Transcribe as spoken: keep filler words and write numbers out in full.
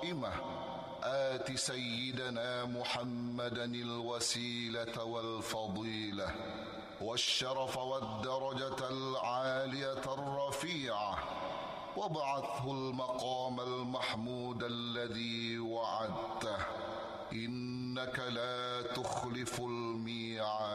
القائمة آت سيدنا محمدا الوسيلة والفضيلة والشرف والدرجة العالية الرفيعة، وابعثه المقام المحمود الذي وعدته، إنك لا تخلف الميعاد.